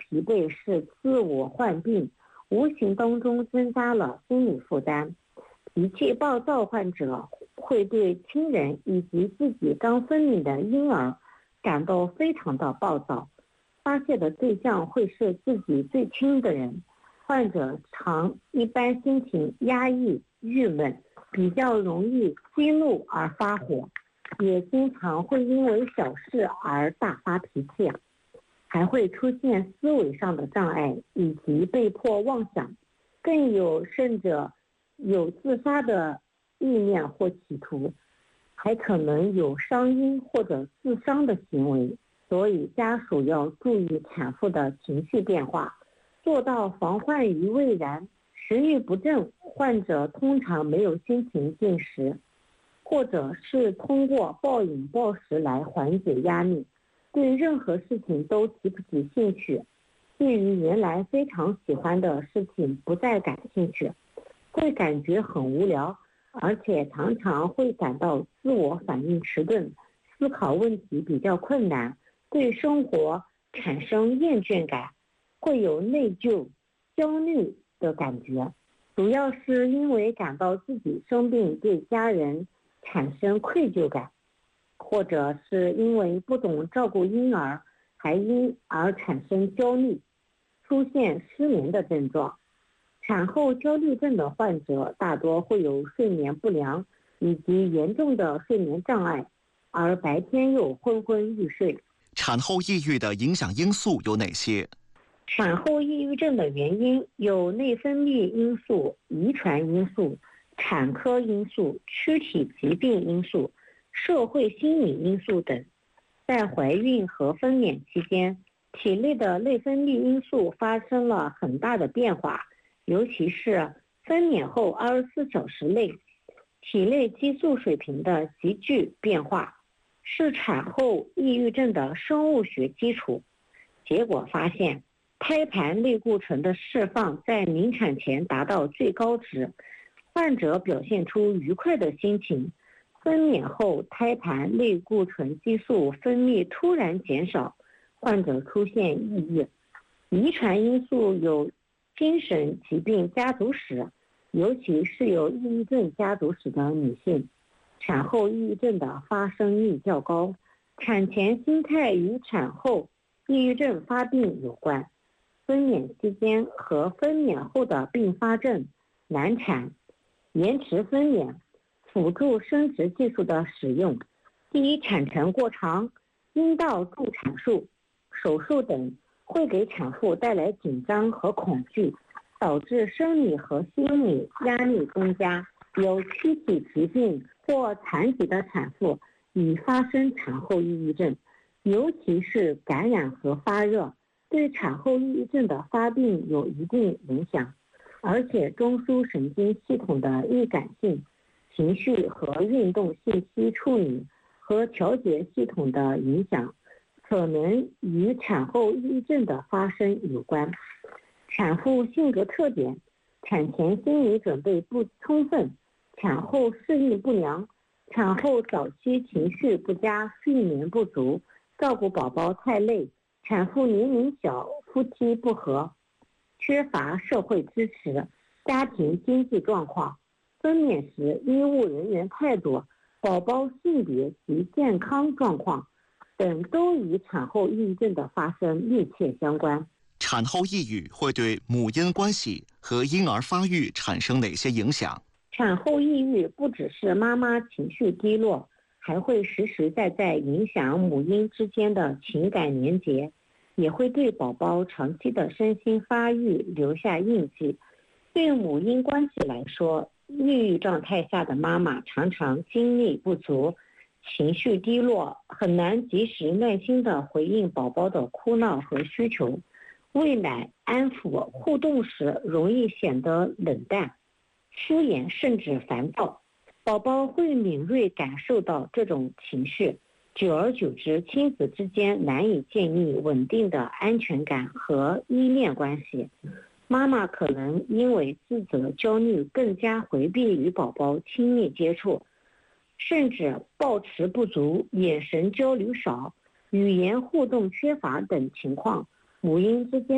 疲惫是自我患病，无形当中增加了心理负担。脾气暴躁患者会对亲人以及自己刚分娩的婴儿感到非常的暴躁，发泄的对象会是自己最亲的人。患者一般心情压抑、郁闷，比较容易激怒而发火，也经常会因为小事而大发脾气，还会出现思维上的障碍以及被迫妄想，更有甚者有自杀的意念或企图，还可能有伤婴或者自伤的行为。所以家属要注意产妇的情绪变化，做到防患于未然。食欲不振患者通常没有心情进食，或者是通过暴饮暴食来缓解压力，对任何事情都提不起兴趣，对于原来非常喜欢的事情不再感兴趣，会感觉很无聊，而且常常会感到自我反应迟钝，思考问题比较困难，对生活产生厌倦感，会有内疚、焦虑的感觉，主要是因为感到自己生病对家人产生愧疚感，或者是因为不懂照顾婴儿，还因而产生焦虑，出现失眠的症状。产后焦虑症的患者大多会有睡眠不良以及严重的睡眠障碍，而白天又昏昏欲睡。 产后抑郁的影响因素有哪些？ 产后抑郁症的原因有内分泌因素、遗传因素、产科因素、躯体疾病因素、社会心理因素等。在怀孕和分娩期间，体内的内分泌因素发生了很大的变化，尤其是分娩后24小时内，体内激素水平的急剧变化，是产后抑郁症的生物学基础。结果发现，胎盘类固醇的释放在临产前达到最高值，患者表现出愉快的心情。分娩后，胎盘类固醇激素分泌突然减少，患者出现抑郁。遗传因素有精神疾病家族史，尤其是有抑郁症家族史的女性，产后抑郁症的发生率较高。产前心态与产后抑郁症发病有关。分娩期间和分娩后的并发症、难产、延迟分娩、辅助生殖技术的使用、第一产程过长、阴道助产术、手术等，会给产妇带来紧张和恐惧，导致生理和心理压力增加。有躯体疾病或残疾的产妇已发生产后抑郁症，尤其是感染和发热，对产后抑郁症的发病有一定影响。而且中枢神经系统的易感性、情绪和运动信息处理和调节系统的影响，可能与产后抑郁症的发生有关。产妇性格特点：产前心理准备不充分，产后适应不良，产后早期情绪不佳，睡眠不足，照顾宝宝太累，产妇年龄小，夫妻不和，缺乏社会支持，家庭经济状况，分娩时医务人员态度，宝宝性别及健康状况等，都与产后抑郁症的发生密切相关。 产后抑郁会对母婴关系和婴儿发育产生哪些影响？ 产后抑郁不只是妈妈情绪低落，还会实实在在影响母婴之间的情感连结，也会对宝宝长期的身心发育留下印记。对母婴关系来说，抑郁状态下的妈妈常常精力不足，情绪低落，很难及时耐心地回应宝宝的哭闹和需求，喂奶、安抚、互动时容易显得冷淡、敷衍甚至烦躁。宝宝会敏锐感受到这种情绪，久而久之，亲子之间难以建立稳定的安全感和依恋关系。妈妈可能因为自责、焦虑，更加回避与宝宝亲密接触，甚至抱持不足、眼神交流少、语言互动缺乏等情况。母婴之间